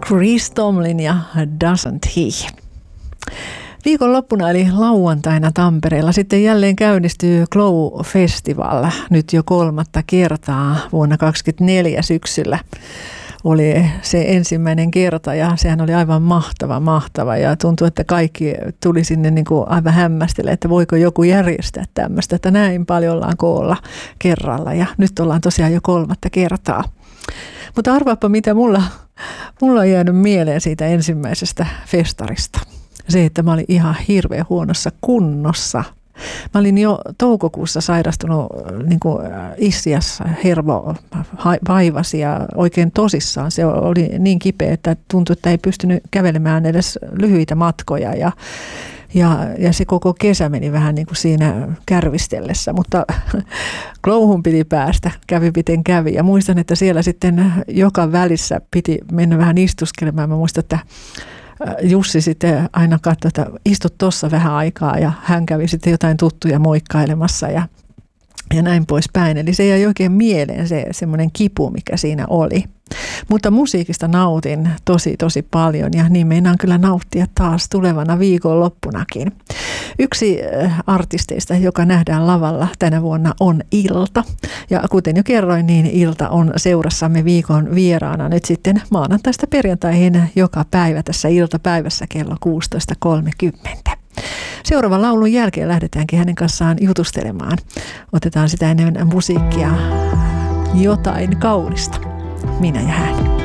Chris Tomlin ja Doesn't He. Viikonloppuna eli lauantaina Tampereella sitten jälleen käynnistyy Glow Festival nyt jo 3. kertaa vuonna 2024 syksyllä. Oli se ensimmäinen kerta ja sehän oli aivan mahtava ja tuntui, että kaikki tuli sinne niin kuin aivan hämmästelle, että voiko joku järjestää tämmöistä, että näin paljon ollaan koolla kerralla ja nyt ollaan tosiaan jo 3. kertaa. Mutta arvaappa mitä mulla on jäänyt mieleen siitä ensimmäisestä festarista. Se, että mä olin ihan hirveän huonossa kunnossa. Mä olin jo toukokuussa sairastunut niin kuin ischias hermo vaivasi ja oikein tosissaan. Se oli niin kipeä, että tuntui, että ei pystynyt kävelemään edes lyhyitä matkoja ja se koko kesä meni vähän niin kuin siinä kärvistellessä, mutta Glowhun piti päästä, kävi miten kävi. Ja muistan, että siellä sitten joka välissä piti mennä vähän istuskelemaan. Mä muistan, että Jussi sitten aina katsoi, että istut tuossa vähän aikaa ja hän kävi sitten jotain tuttuja moikkailemassa ja näin poispäin. Eli se jäi oikein mieleen se semmoinen kipu, mikä siinä oli. Mutta musiikista nautin tosi paljon ja niin meinaan kyllä nauttia taas tulevana viikonloppunakin. Yksi artisteista, joka nähdään lavalla tänä vuonna on Ilta. Ja kuten jo kerroin, niin Ilta on seurassamme viikon vieraana nyt sitten maanantaista perjantaihin joka päivä tässä iltapäivässä kello 16.30. Seuraavan laulun jälkeen lähdetäänkin hänen kanssaan jutustelemaan. Otetaan sitä ennen musiikkia jotain kaunista. Minä ja hän.